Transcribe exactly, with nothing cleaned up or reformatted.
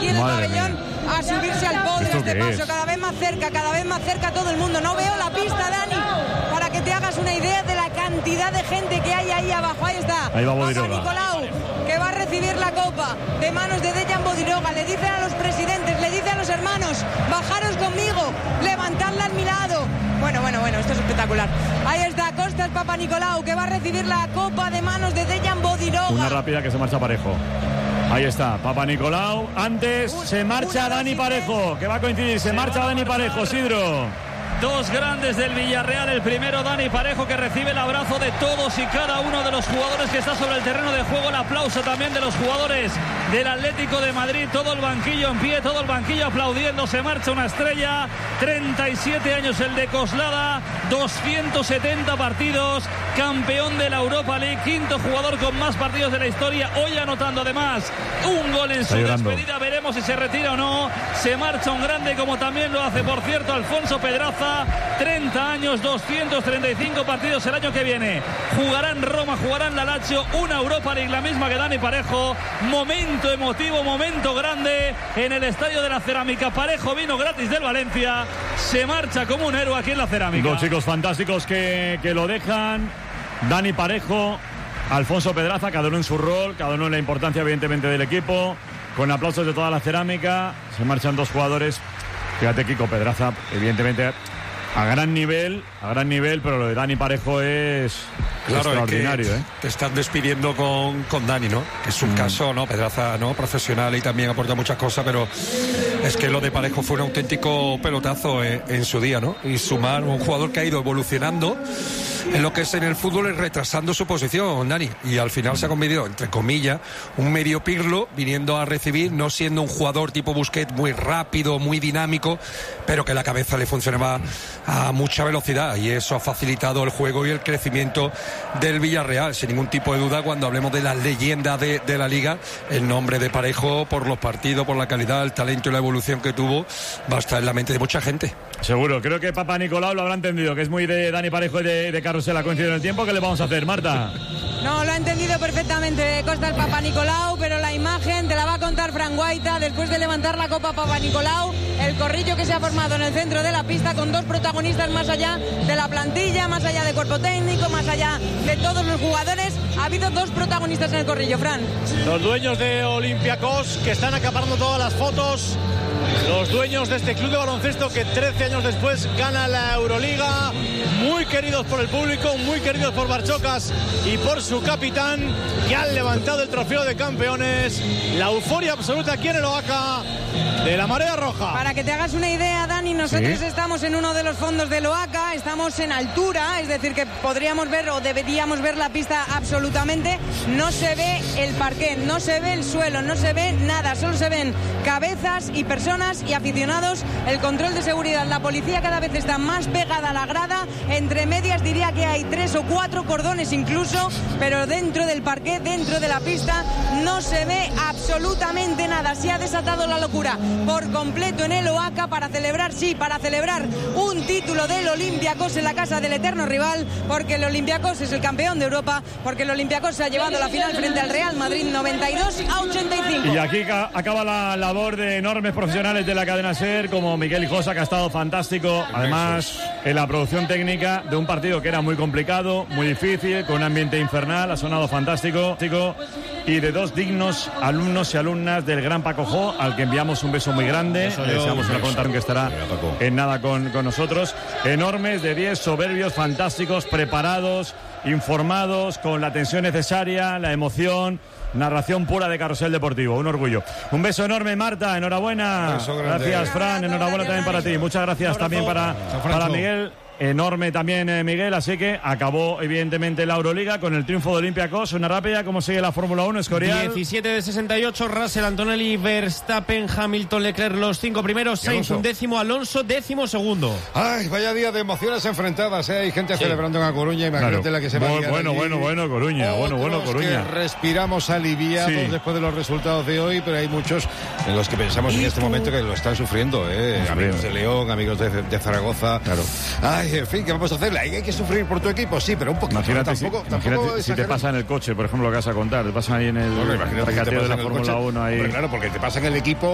aquí en Madre el pabellón mía. a subirse al podio este paso, es? cada vez más cerca, cada vez más cerca todo el mundo. No veo la pista, Dani, para que te hagas una idea de la cantidad de gente que hay ahí abajo. Ahí está, ahí va Papa Bodiroga. Nicolau, que va a recibir la copa de manos de Dejan Bodiroga. Le dice a los presidentes, le dice a los hermanos, bajaros conmigo, levantadla al mi lado. Bueno, bueno, bueno, esto es espectacular. Ahí está Costas Papa Nicolau, que va a recibir la copa de manos de Dejan Bodiroga. Una rápida que se marcha Parejo. Ahí está, Papa Nicolau. Antes Un, se marcha Dani Parejo, que va a coincidir. Se, se marcha Dani Parejo, Sidro. Dos grandes del Villarreal. El primero, Dani Parejo, que recibe el abrazo de todos y cada uno de los jugadores que está sobre el terreno de juego. El aplauso también de los jugadores del Atlético de Madrid. Todo el banquillo en pie, todo el banquillo aplaudiendo. Se marcha una estrella. treinta y siete años el de Coslada. doscientos setenta partidos. Campeón de la Europa League. Quinto jugador con más partidos de la historia. Hoy anotando además un gol en su despedida. Veremos si se retira o no. Se marcha un grande, como también lo hace, por cierto, Alfonso Pedraza. treinta años, doscientos treinta y cinco partidos el año que viene. Jugará en Roma, jugará en la Lazio, una Europa League, la misma que Dani Parejo. Momento emotivo, momento grande en el Estadio de la Cerámica. Parejo vino gratis del Valencia, se marcha como un héroe aquí en la Cerámica. Dos chicos fantásticos que, que lo dejan. Dani Parejo, Alfonso Pedraza, cada uno en su rol, cada uno en la importancia evidentemente del equipo, con aplausos de toda la Cerámica. Se marchan dos jugadores. Fíjate, Kiko, Pedraza, evidentemente a gran nivel, a gran nivel, pero lo de Dani Parejo es claro, extraordinario, es que ¿eh? Te estás despidiendo con, con Dani, ¿no? Que es un mm. caso, ¿no? Pedraza, ¿no? Profesional y también aporta muchas cosas, pero es que lo de Parejo fue un auténtico pelotazo en, en su día, ¿no? Y sumar un jugador que ha ido evolucionando en lo que es en el fútbol, es retrasando su posición, Dani, y al final se ha convertido, entre comillas, un medio Pirlo, viniendo a recibir, no siendo un jugador tipo Busquets muy rápido, muy dinámico, pero que la cabeza le funcionaba a mucha velocidad, y eso ha facilitado el juego y el crecimiento del Villarreal, sin ningún tipo de duda. Cuando hablemos de las leyendas de, de la Liga, el nombre de Parejo, por los partidos, por la calidad, el talento y la evolución que tuvo, va a estar en la mente de mucha gente. Seguro, creo que Papa Nicolau lo habrá entendido, que es muy de Dani Parejo y de, de Carrusel. Ha coincidido en el tiempo. ¿Qué le vamos a hacer, Marta? No, lo ha entendido perfectamente Costa el Papa Nicolau, pero la imagen te la va a contar Fran Guaita después de levantar la copa Papa Nicolau. El corrillo que se ha formado en el centro de la pista con dos protagonistas más allá de la plantilla, más allá de cuerpo técnico, más allá de todos los jugadores. Ha habido dos protagonistas en el corrillo, Fran. Los dueños de Olympiacos, que están acaparando todas las fotos. Los dueños de este club de baloncesto que trece años después gana la Euroliga. Muy queridos por el público, muy queridos por Barchocas y por su capitán, que han levantado el trofeo de campeones. La euforia absoluta aquí en el Oaca de la Marea Roja. Para que te hagas una idea, Dani, nosotros ¿Sí? estamos en uno de los fondos del Oaca, estamos en altura, es decir, que podríamos ver o deberíamos ver la pista absolutamente. No se ve el parquet, no se ve el suelo, no se ve nada, solo se ven cabezas y personas y aficionados. El control de seguridad, la policía cada vez está más pegada a la grada. Entre medias diría que hay tres o cuatro cordones incluso, pero dentro del parquet, dentro de la pista, no se ve absolutamente nada. Se ha desatado la locura por completo en el Oaca para celebrar, sí, para celebrar un título del Olympiacos en la casa del eterno rival, porque el Olympiacos es el campeón de Europa, porque el Olympiacos se ha llevado la final frente al Real Madrid noventa y dos a ochenta y cinco. Y aquí acaba la labor de enormes profesionales de la cadena SER, como Miguel Hijosa, que ha estado fantástico, además en la producción técnica de un partido que era muy complicado, muy difícil, con un ambiente infernal. Ha sonado fantástico, y de dos dignos alumnos y alumnas del gran Paco Jo, al que enviamos un beso muy grande. Le deseamos una contación que estará en nada con, con nosotros. Enormes, de diez, soberbios, fantásticos, preparados, informados, con la tensión necesaria, la emoción. Narración pura de Carrusel Deportivo, un orgullo. Un beso enorme, Marta, enhorabuena. Gracias, Fran, enhorabuena también para ti. Muchas gracias también para, para Miguel. Enorme también, eh, Miguel, así que acabó evidentemente la Euroliga con el triunfo de Olympiacos. Una rápida, ¿cómo sigue la Fórmula uno, Escorial? diecisiete de sesenta y ocho, Russell, Antonelli, Verstappen, Hamilton, Leclerc, los cinco primeros, Sainz un décimo, Alonso décimo segundo. Ay, vaya día de emociones enfrentadas, ¿eh? Hay gente sí. celebrando en A Coruña, imagínate claro. la que se va bueno, a Bueno, bueno, bueno, Coruña, Otros bueno, bueno, Coruña. Que respiramos aliviados sí. después de los resultados de hoy, pero hay muchos en los que pensamos en este momento que lo están sufriendo, ¿eh? Sí, amigos de León, amigos de, de Zaragoza. Claro. Ay, en fin, ¿qué vamos a hacer? ¿Hay que sufrir por tu equipo? Sí, pero un poquito. Imagínate, tampoco, si, tampoco imagínate si te pasa en el coche, por ejemplo, lo que vas a contar, te pasa ahí en el bueno, recateo de la Fórmula uno ahí. Hombre, claro, porque te pasa en el equipo